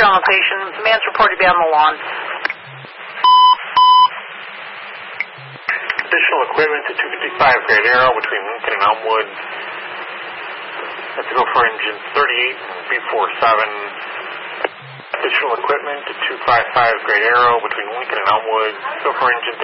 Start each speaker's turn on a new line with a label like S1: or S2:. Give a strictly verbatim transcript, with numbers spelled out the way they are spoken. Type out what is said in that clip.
S1: on location. The man's reported to be on the lawn.
S2: Additional equipment to two fifty-five Great Arrow between Lincoln and Elmwood. Let's go for engine thirty-eight and B forty-seven. Additional equipment to two fifty-five Great Arrow between Lincoln and Elmwood. Go for engine